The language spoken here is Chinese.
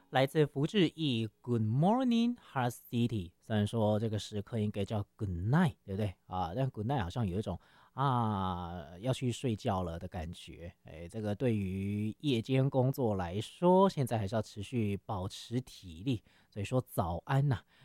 来自福志毅，Good morning, Heart City。虽然说这个时刻应该叫 Good night，对不对啊？但 Good night 好像有一种要去睡觉了的感觉。哎，这个对于夜间工作来说，现在还是要持续保持体力。所以说早安呐、